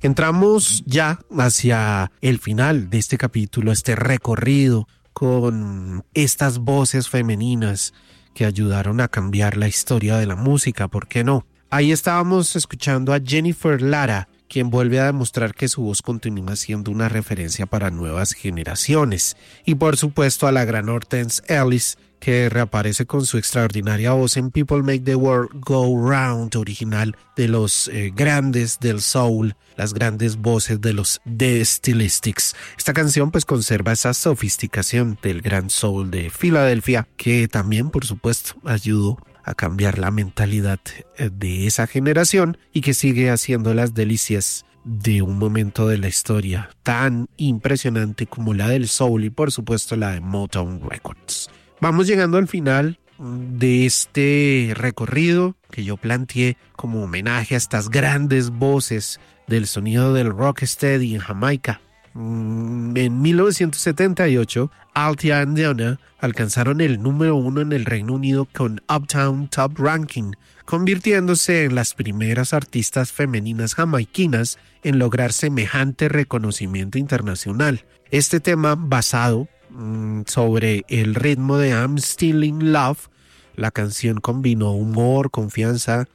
Entramos ya hacia el final de este capítulo, este recorrido con estas voces femeninas que ayudaron a cambiar la historia de la música, ¿por qué no? Ahí estábamos escuchando a Jennifer Lara, quien vuelve a demostrar que su voz continúa siendo una referencia para nuevas generaciones. Y por supuesto a la gran Hortense Ellis, que reaparece con su extraordinaria voz en People Make the World Go Round, original de los grandes del soul, las grandes voces de los The Stylistics. Esta canción pues conserva esa sofisticación del gran soul de Filadelfia, que también por supuesto ayudó a cambiar la mentalidad de esa generación y que sigue haciendo las delicias de un momento de la historia tan impresionante como la del soul y por supuesto la de Motown Records. Vamos llegando al final de este recorrido que yo planteé como homenaje a estas grandes voces del sonido del rocksteady en Jamaica. En 1978, Althea and Donna alcanzaron el número 1 en el Reino Unido con Uptown Top Ranking, convirtiéndose en las primeras artistas femeninas jamaiquinas en lograr semejante reconocimiento internacional. Este tema, basado sobre el ritmo de I'm Still in Love, la canción combinó humor, confianza,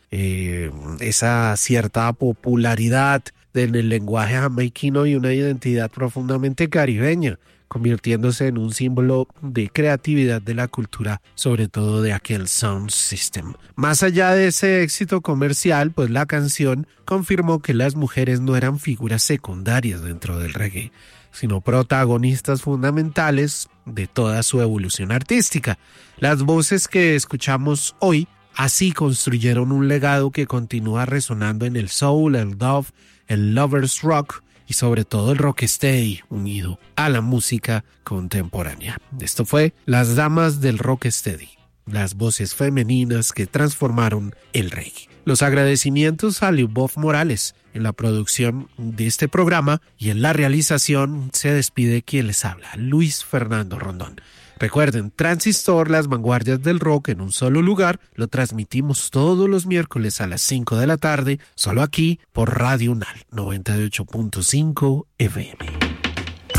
esa cierta popularidad del lenguaje jamaiquino y una identidad profundamente caribeña, convirtiéndose en un símbolo de creatividad de la cultura, sobre todo de aquel sound system. Más allá de ese éxito comercial, pues la canción confirmó que las mujeres no eran figuras secundarias dentro del reggae, sino protagonistas fundamentales de toda su evolución artística. Las voces que escuchamos hoy así construyeron un legado que continúa resonando en el soul, el dove, el lovers rock y sobre todo el rocksteady unido a la música contemporánea. Esto fue Las Damas del Rocksteady, las voces femeninas que transformaron el reggae. Los agradecimientos a Lyubov Morales en la producción de este programa y en la realización se despide quien les habla, Luis Fernando Rondón. Recuerden, Transistor, las vanguardias del rock en un solo lugar, lo transmitimos todos los miércoles a las 5 de la tarde, solo aquí por Radio UNAL 98.5 FM.